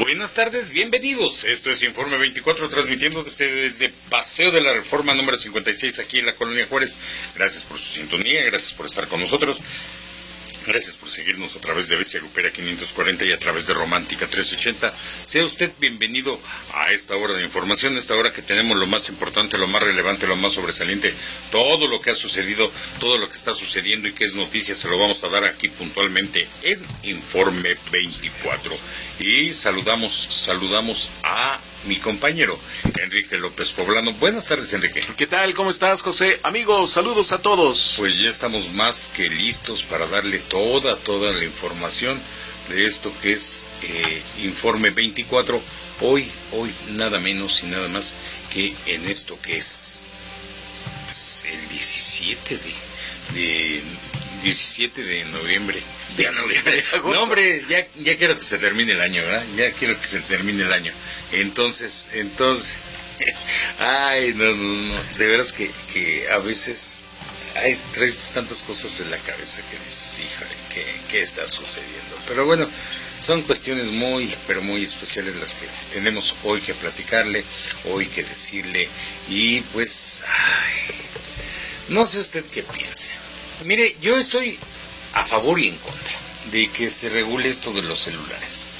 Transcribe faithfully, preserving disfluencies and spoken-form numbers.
Buenas tardes, bienvenidos. Esto es Informe veinticuatro, transmitiendo desde, desde Paseo de la Reforma número cincuenta y seis, aquí en la Colonia Juárez. Gracias por su sintonía, gracias por estar con nosotros. Gracias por seguirnos a través de Bestia Grupera quinientos cuarenta y a través de Romántica trescientos ochenta. Sea usted bienvenido a esta hora de información, esta hora que tenemos lo más importante, lo más relevante, lo más sobresaliente, todo lo que ha sucedido, todo lo que está sucediendo y que es noticia, se lo vamos a dar aquí puntualmente en Informe veinticuatro. Y saludamos, saludamos a mi compañero Enrique López Poblano. Buenas tardes, Enrique. ¿Qué tal? ¿Cómo estás, José? Amigos, saludos a todos. Pues ya estamos más que listos para darle toda, toda la información de esto que es eh, Informe veinticuatro. Hoy, hoy nada menos y nada más que en esto que es pues, el diecisiete de, de diecisiete de noviembre. De noviembre. No, hombre, ya, ya quiero que se termine el año, ¿verdad? Ya quiero que se termine el año. Entonces, entonces, ay, no, no, no, de veras que, que a veces hay traes tantas cosas en la cabeza que dices, híjole, ¿qué, qué está sucediendo? Pero bueno, son cuestiones muy, pero muy especiales las que tenemos hoy que platicarle, hoy que decirle, y pues, ay, no sé usted qué piense. Mire, yo estoy a favor y en contra de que se regule esto de los celulares.